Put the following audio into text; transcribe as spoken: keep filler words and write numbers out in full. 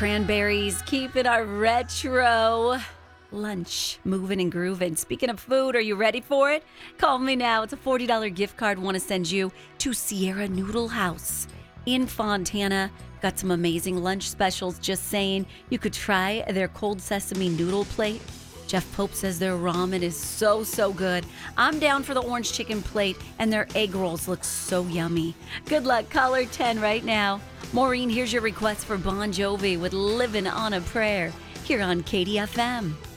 cranberries, keeping our retro lunch moving and grooving. Speaking of food, are you ready for it? Call me now. It's a forty dollars gift card I want to send you to Sierra Noodle House in Fontana. Got some amazing lunch specials, just saying. You could try their cold sesame noodle plate. Jeff Pope says their ramen is so, so good. I'm down for the orange chicken plate, and their egg rolls look so yummy. Good luck. Caller ten right now. Maureen, here's your request for Bon Jovi with Living on a Prayer here on K D F M.